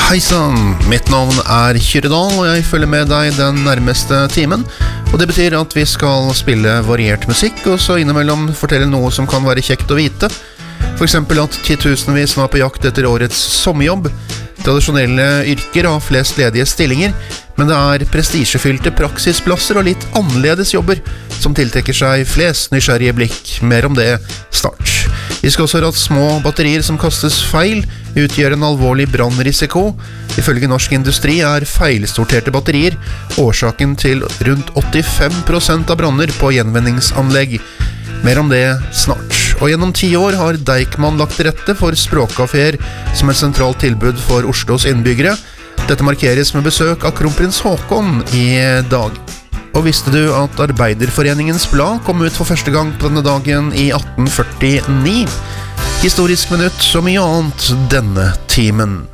Hei sann, mitt navn Kyrre Dahl, og jeg følger med deg den nærmeste timen. Og det betyr at vi skal spille variert musikk, og så innimellom fortelle noe som kan være kjekt å vite. For eksempel at titusenvis nå på jakt etter årets sommerjobb. Tradisjonelle yrker har flest ledige stillinger, men det prestisjefylte praksisplasser og litt annerledes jobber som tiltrekker seg flest nysgjerrige blikk. Mer om det snart. Vi skal også høre at små batterier som kastes feil utgjør en alvorlig brannrisiko. Ifølge Norsk Industri feilsorterte batterier årsaken til rundt 85% av branner på gjenvinningsanlegg. Mer om det snart. Og gjennom 10 år har Deichman lagt til rette for språkkaféer som et sentralt tilbud for Oslos innbyggere. Dette markeres med besøk av kronprins Haakon i dag. Og visste du at Arbeiderforeningens blad kom ut for første gang på denne dagen i 1849? Historisk minutt og mye annet denne timen.